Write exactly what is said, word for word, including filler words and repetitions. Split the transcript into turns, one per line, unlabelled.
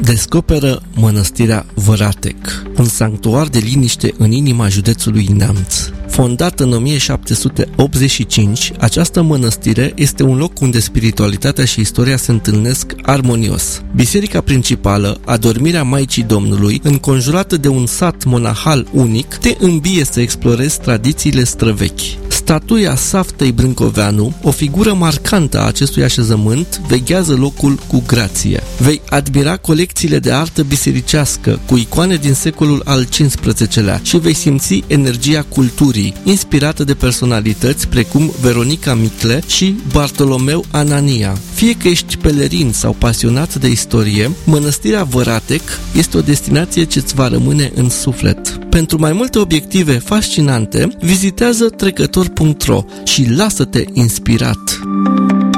descoperă mănăstirea Văratec, un sanctuar de liniște în inima județului Neamț. Fondată în o mie șapte sute optzeci și cinci, această mănăstire este un loc unde spiritualitatea și istoria se întâlnesc armonios. Biserica principală, Adormirea Maicii Domnului, înconjurată de un sat monahal unic, te îmbie să explorezi tradițiile străvechi. Statuia Saftei Brâncoveanu, o figură marcantă a acestui așezământ, veghează locul cu grație. Vei admira colecțiile de artă bisericească cu icoane din secolul al cincisprezecelea și vei simți energia culturii, inspirată de personalități precum Veronica Micle și Bartolomeu Anania. Fie că ești pelerin sau pasionat de istorie, Mănăstirea Văratec este o destinație ce-ți va rămâne în suflet. Pentru mai multe obiective fascinante, vizitează trecător punct ro și lasă-te inspirat!